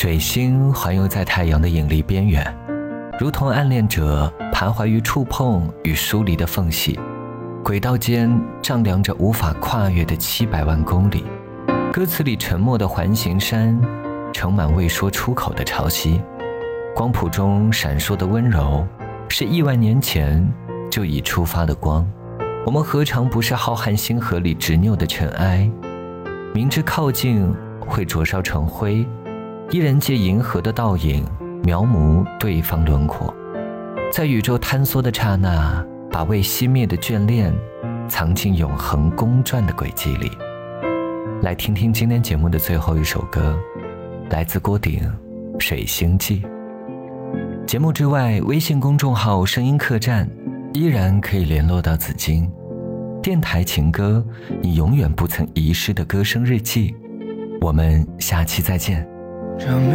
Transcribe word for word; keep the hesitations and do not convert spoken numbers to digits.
水星环游在太阳的引力边缘，如同暗恋者徘徊于触碰与疏离的缝隙，轨道间丈量着无法跨越的七百万公里。歌词里沉默的环形山，盛满未说出口的潮汐。光谱中闪烁的温柔，是亿万年前就已出发的光。我们何尝不是浩瀚星河里执拗的尘埃？明知靠近会灼烧成灰，依然借银河的倒影描摹对方轮廓，在宇宙坍缩的刹那，把未熄灭的眷恋藏进永恒公转的轨迹里。来听听今天节目的最后一首歌，来自郭顶《水星记》。节目之外，微信公众号声音客栈依然可以联络到紫金。电台情歌，你永远不曾遗失的歌声日记。我们下期再见。